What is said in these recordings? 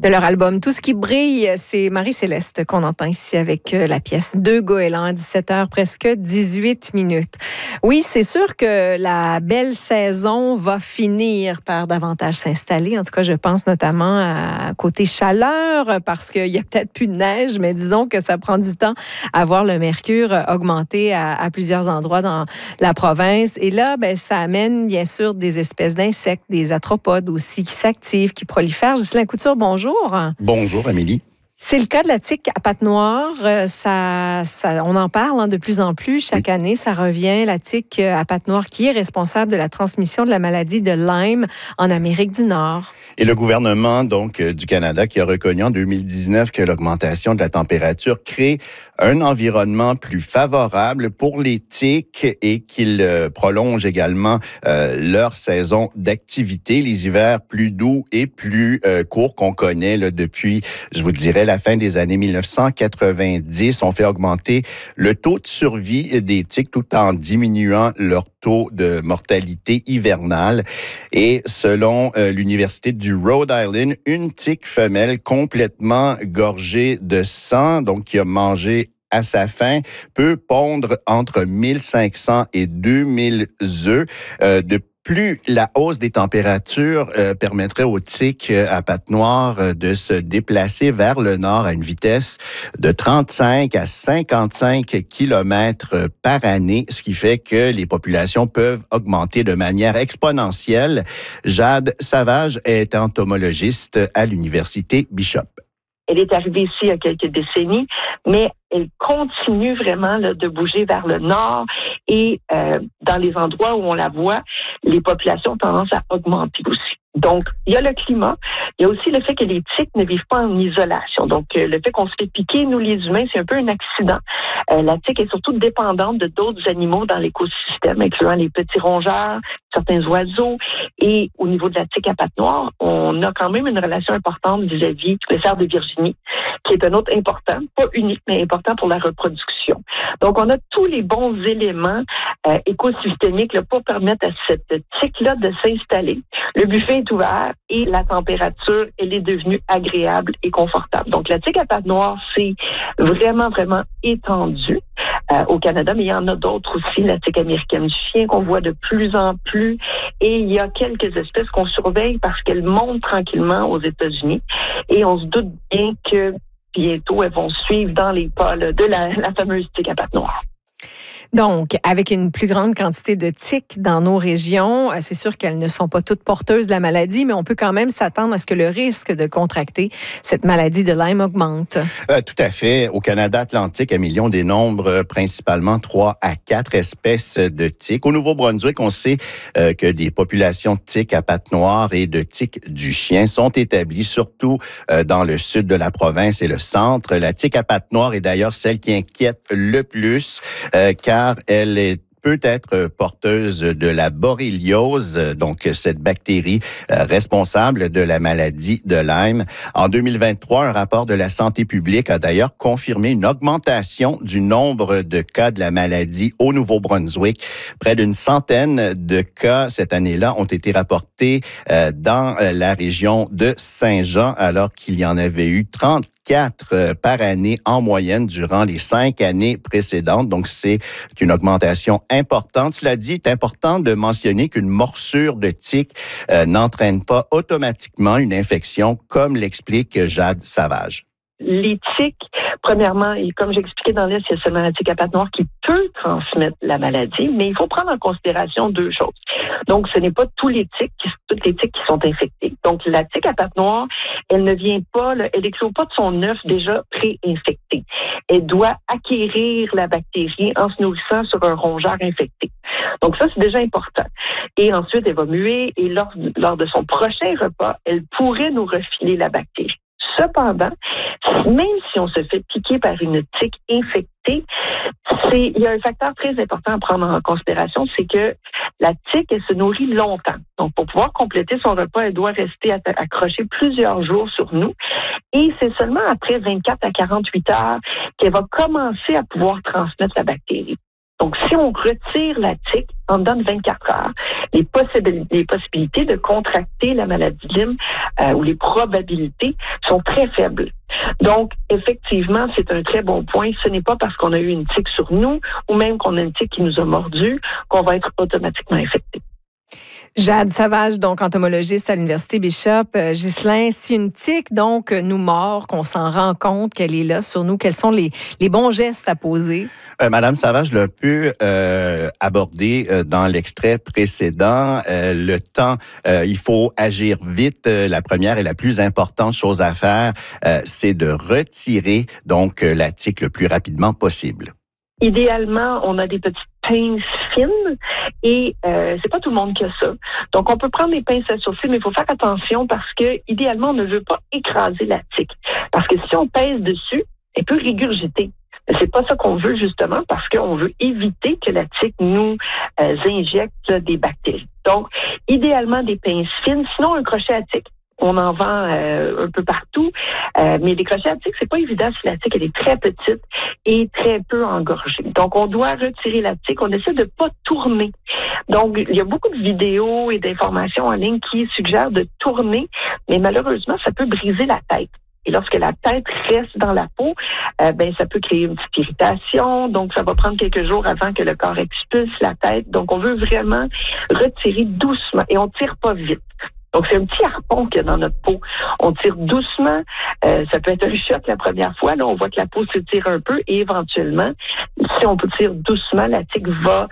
De leur album Tout ce qui brille, c'est Marie-Céleste qu'on entend ici avec la pièce de Goéland à 17h, presque 18 minutes. Oui, c'est sûr que la belle saison va finir par davantage s'installer. En tout cas, je pense notamment à côté chaleur, parce qu'il y a peut-être plus de neige, mais disons que ça prend du temps à voir le mercure augmenter à plusieurs endroits dans la province. Et là, ça amène bien sûr des espèces d'insectes, des arthropodes aussi qui s'activent, qui prolifèrent. Ghislain Couture, bonjour. Bonjour, Amélie. C'est le cas de la tique à pattes noires. On en parle de plus en plus. Chaque année, ça revient, la tique à pattes noires qui est responsable de la transmission de la maladie de Lyme en Amérique du Nord. Et le gouvernement du Canada qui a reconnu en 2019 que l'augmentation de la température crée un environnement plus favorable pour les tiques et qu'il prolonge également leur saison d'activité. Les hivers plus doux et plus courts qu'on connaît depuis, je vous dirais, la fin des années 1990 ont fait augmenter le taux de survie des tiques tout en diminuant leur taux de mortalité hivernale. Et selon l'Université du Rhode Island, une tique femelle complètement gorgée de sang, donc qui a mangé à sa faim, peut pondre entre 1500 et 2000 œufs. De plus la hausse des températures permettrait aux tiques à pattes noires de se déplacer vers le nord à une vitesse de 35 à 55 km par année, ce qui fait que les populations peuvent augmenter de manière exponentielle. Jade Savage est entomologiste à l'Université Bishop. Elle est arrivée ici il y a quelques décennies, mais elle continue vraiment de bouger vers le nord et dans les endroits où on la voit, les populations ont tendance à augmenter aussi. Donc, il y a le climat, il y a aussi le fait que les tiques ne vivent pas en isolation. Donc, le fait qu'on se fait piquer, nous les humains, c'est un peu un accident. La tique est surtout dépendante de d'autres animaux dans l'écosystème, incluant les petits rongeurs, certains oiseaux. Et au niveau de la tique à pattes noires, on a quand même une relation importante vis-à-vis le cerf de Virginie, qui est un autre important, pas unique, mais important pour la reproduction. Donc, on a tous les bons éléments écosystémiques pour permettre à cette tique-là de s'installer. Le buffet est ouvert et la température, elle est devenue agréable et confortable. Donc, la tique à pattes noires, c'est vraiment, vraiment étendu au Canada, mais il y en a d'autres aussi, la tique américaine du chien qu'on voit de plus en plus. Et il y a quelques espèces qu'on surveille parce qu'elles montent tranquillement aux États-Unis. Et on se doute bien que bientôt, elles vont suivre dans les pas de la fameuse tique à pattes noires. Donc, avec une plus grande quantité de tiques dans nos régions, c'est sûr qu'elles ne sont pas toutes porteuses de la maladie, mais on peut quand même s'attendre à ce que le risque de contracter cette maladie de Lyme augmente. Tout à fait. Au Canada atlantique, Amélie, on dénombre principalement 3 à 4 espèces de tiques. Au Nouveau-Brunswick, on sait que des populations de tiques à pattes noires et de tiques du chien sont établies surtout dans le sud de la province et le centre. La tique à pattes noires est d'ailleurs celle qui inquiète le plus, car elle peut être porteuse de la borréliose, donc cette bactérie responsable de la maladie de Lyme. En 2023, un rapport de la santé publique a d'ailleurs confirmé une augmentation du nombre de cas de la maladie au Nouveau-Brunswick. Près d'une centaine de cas cette année-là ont été rapportés dans la région de Saint-Jean, alors qu'il y en avait eu 34 par année en moyenne durant les 5 années précédentes. Donc, c'est une augmentation importante. Cela dit, il est important de mentionner qu'une morsure de tique n'entraîne pas automatiquement une infection, comme l'explique Jade Savage. Les tiques, premièrement, et comme j'expliquais dans l'Est, il y a seulement la tique à pattes noires qui peut transmettre la maladie, mais il faut prendre en considération 2 choses. Donc, ce n'est pas toutes les tiques qui sont infectées. Donc, la tique à pattes noires, elle ne vient pas, elle éclot pas de son œuf déjà pré-infecté. Elle doit acquérir la bactérie en se nourrissant sur un rongeur infecté. Donc, ça, c'est déjà important. Et ensuite, elle va muer et lors de son prochain repas, elle pourrait nous refiler la bactérie. Cependant, même si on se fait piquer par une tique infectée, il y a un facteur très important à prendre en considération, c'est que la tique, elle se nourrit longtemps. Donc, pour pouvoir compléter son repas, elle doit rester accrochée plusieurs jours sur nous. Et c'est seulement après 24 à 48 heures qu'elle va commencer à pouvoir transmettre la bactérie. Donc, si on retire la tique en dedans de 24 heures, les possibilités de contracter la maladie de Lyme ou les probabilités sont très faibles. Donc, effectivement, c'est un très bon point. Ce n'est pas parce qu'on a eu une tique sur nous ou même qu'on a une tique qui nous a mordu qu'on va être automatiquement infecté. Jade Savage, donc entomologiste à l'Université Bishop. Ghislain, si une tique, donc, nous mord, qu'on s'en rend compte qu'elle est là sur nous, quels sont les bons gestes à poser? Madame Savage l'a pu aborder dans l'extrait précédent. Le temps, il faut agir vite. La première et la plus importante chose à faire, c'est de retirer donc la tique le plus rapidement possible. Idéalement, on a des petites pinces fines et c'est pas tout le monde qui a ça. Donc, on peut prendre des pinces à sourcils, mais il faut faire attention parce que idéalement, on ne veut pas écraser la tique. Parce que si on pèse dessus, elle peut régurgiter. C'est pas ça qu'on veut justement parce qu'on veut éviter que la tique nous injecte des bactéries. Donc, idéalement, des pinces fines, sinon un crochet à tique. On en vend un peu partout, mais les crochets à tique, c'est pas évident si la tique elle est très petite et très peu engorgée. Donc, on doit retirer la tique. On essaie de pas tourner. Donc, il y a beaucoup de vidéos et d'informations en ligne qui suggèrent de tourner, mais malheureusement, ça peut briser la tête. Et lorsque la tête reste dans la peau, ça peut créer une petite irritation. Donc, ça va prendre quelques jours avant que le corps expulse la tête. Donc, on veut vraiment retirer doucement et on tire pas vite. Donc, c'est un petit harpon qu'il y a dans notre peau. On tire doucement. Ça peut être un choc la première fois. Là, on voit que la peau se tire un peu et éventuellement, si on peut tirer doucement, la tique va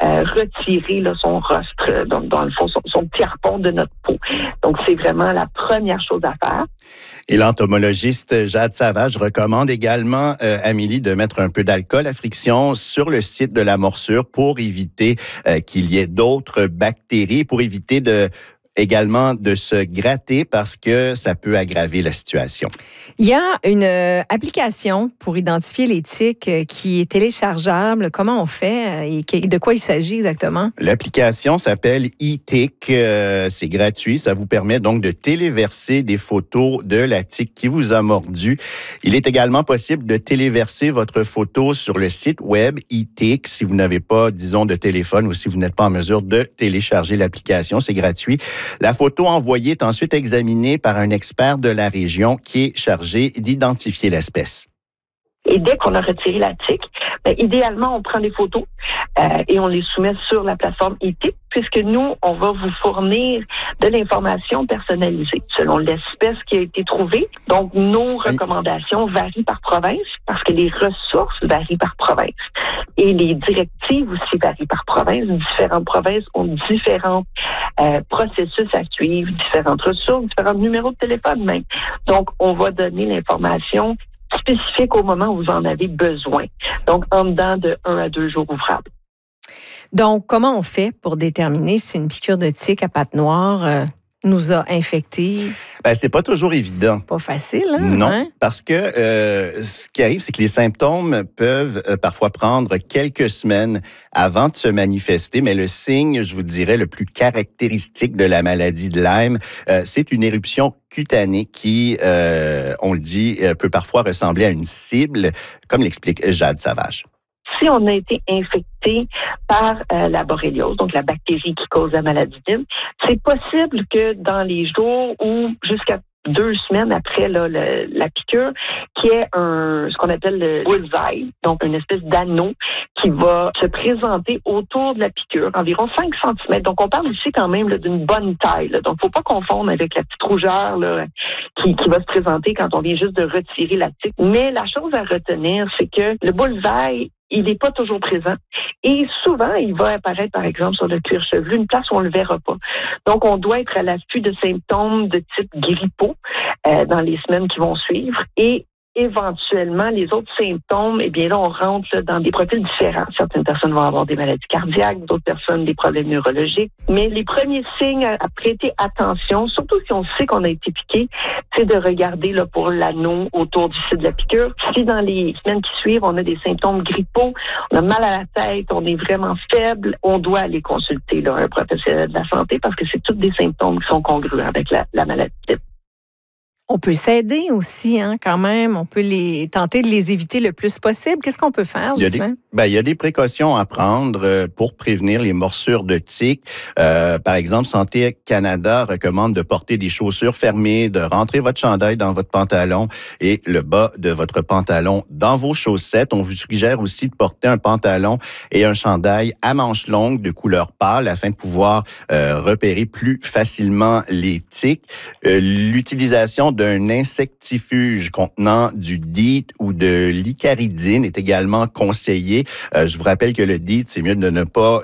retirer là, son rostre, donc dans le fond, son petit harpon de notre peau. Donc, c'est vraiment la première chose à faire. Et l'entomologiste Jade Savage recommande également, Amélie, de mettre un peu d'alcool à friction sur le site de la morsure pour éviter qu'il y ait d'autres bactéries, pour éviter également de se gratter parce que ça peut aggraver la situation. Il y a une application pour identifier les tiques qui est téléchargeable. Comment on fait et de quoi il s'agit exactement? L'application s'appelle e-Tick. C'est gratuit. Ça vous permet donc de téléverser des photos de la tique qui vous a mordu. Il est également possible de téléverser votre photo sur le site web e-Tick si vous n'avez pas, disons, de téléphone ou si vous n'êtes pas en mesure de télécharger l'application. C'est gratuit. La photo envoyée est ensuite examinée par un expert de la région qui est chargé d'identifier l'espèce. Et dès qu'on a retiré la tique, idéalement, on prend des photos et on les soumet sur la plateforme e-Tick, puisque nous, on va vous fournir de l'information personnalisée selon l'espèce qui a été trouvée. Donc, nos recommandations varient par province parce que les ressources varient par province. Et les directives aussi varient par province. Différentes provinces ont différents processus à suivre, différentes ressources, différents numéros de téléphone même. Donc, on va donner l'information spécifique au moment où vous en avez besoin. Donc, en dedans de 1 à 2 jours ouvrables. Donc, comment on fait pour déterminer si une piqûre de tique à pattes noires nous a infectés? C'est pas toujours évident. C'est pas facile, hein? Non, parce que ce qui arrive, c'est que les symptômes peuvent parfois prendre quelques semaines avant de se manifester, mais le signe, je vous dirais, le plus caractéristique de la maladie de Lyme, c'est une éruption cutanée qui, on le dit, peut parfois ressembler à une cible, comme l'explique Jade Savage. Si on a été infecté par la borréliose, donc la bactérie qui cause la maladie de Lyme, c'est possible que dans les jours ou jusqu'à 2 semaines après la piqûre, qu'il y ait ce qu'on appelle le bullseye, donc une espèce d'anneau qui va se présenter autour de la piqûre, environ 5 cm. Donc, on parle ici quand même d'une bonne taille. Là. Donc, faut pas confondre avec la petite rougeur là, qui va se présenter quand on vient juste de retirer la tique. Mais la chose à retenir, c'est que le bullseye, il n'est pas toujours présent. Et souvent, il va apparaître, par exemple, sur le cuir chevelu, une place où on ne le verra pas. Donc, on doit être à l'affût de symptômes de type grippaux dans les semaines qui vont suivre. Et éventuellement, les autres symptômes, eh bien là, on rentre là, dans des profils différents. Certaines personnes vont avoir des maladies cardiaques, d'autres personnes des problèmes neurologiques. Mais les premiers signes à prêter attention, surtout si on sait qu'on a été piqué, c'est de regarder là, pour l'anneau autour du site de la piqûre. Si dans les semaines qui suivent, on a des symptômes grippaux, on a mal à la tête, on est vraiment faible, on doit aller consulter là, un professionnel de la santé parce que c'est tous des symptômes qui sont congruents avec la maladie. On peut s'aider aussi, hein, quand même. On peut tenter de les éviter le plus possible. Qu'est-ce qu'on peut faire, Ghislain? Il y a des précautions à prendre pour prévenir les morsures de tiques. Par exemple, Santé Canada recommande de porter des chaussures fermées, de rentrer votre chandail dans votre pantalon et le bas de votre pantalon dans vos chaussettes. On vous suggère aussi de porter un pantalon et un chandail à manches longues de couleur pâle afin de pouvoir repérer plus facilement les tiques. L'utilisation d'un insectifuge contenant du DEET ou de l'icaridine est également conseillé. Je vous rappelle que le DEET, c'est mieux de ne pas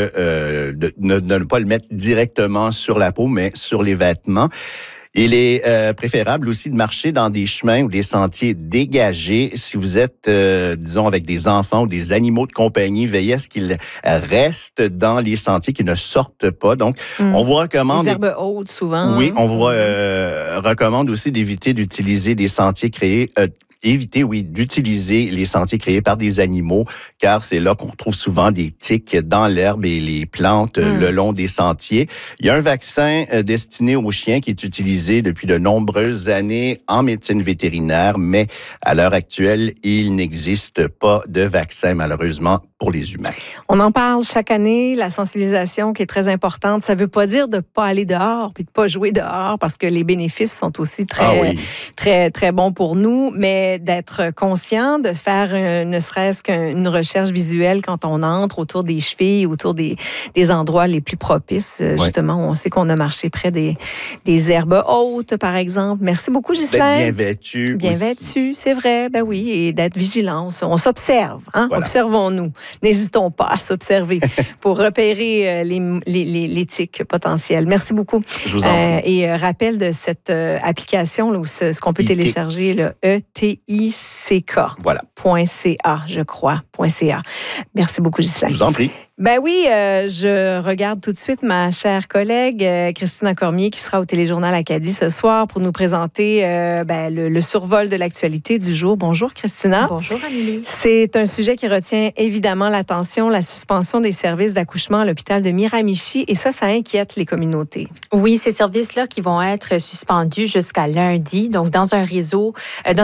ne pas le mettre directement sur la peau, mais sur les vêtements. Il est préférable aussi de marcher dans des chemins ou des sentiers dégagés. Si vous êtes, disons, avec des enfants ou des animaux de compagnie, veillez à ce qu'ils restent dans les sentiers, qu'ils ne sortent pas. Donc, on vous recommande... Les herbes hautes, souvent. Oui, on vous recommande aussi d'éviter d'utiliser des sentiers créés... d'utiliser les sentiers créés par des animaux, car c'est là qu'on retrouve souvent des tiques dans l'herbe et les plantes le long des sentiers. Il y a un vaccin destiné aux chiens qui est utilisé depuis de nombreuses années en médecine vétérinaire, mais à l'heure actuelle, il n'existe pas de vaccin, malheureusement, pour les humains. On en parle chaque année, la sensibilisation qui est très importante. Ça ne veut pas dire de ne pas aller dehors puis de ne pas jouer dehors, parce que les bénéfices sont aussi très, très bons pour nous, mais d'être conscient, de faire ne serait-ce qu'une recherche visuelle quand on entre autour des chevilles, autour des endroits les plus propices, justement, où on sait qu'on a marché près des herbes hautes, par exemple. Merci beaucoup, Ghislain. D'être bien vêtu. Bien vêtu, c'est vrai, ben oui, et d'être vigilant. On s'observe, hein? Voilà. Observons-nous. N'hésitons pas à s'observer pour repérer les tiques potentielles. Merci beaucoup. Je vous en prie. Et rappel de cette application, là, où ce qu'on peut télécharger, le ETICK. Voilà. .ca, je crois. .ca. Merci beaucoup, Ghislain. Je vous en prie. Ben oui, je regarde tout de suite ma chère collègue Christina Cormier qui sera au Téléjournal Acadie ce soir pour nous présenter le survol de l'actualité du jour. Bonjour Christina. Bonjour Amélie. C'est un sujet qui retient évidemment l'attention, la suspension des services d'accouchement à l'hôpital de Miramichi, et ça inquiète les communautés. Oui, ces services-là qui vont être suspendus jusqu'à lundi, donc dans un réseau,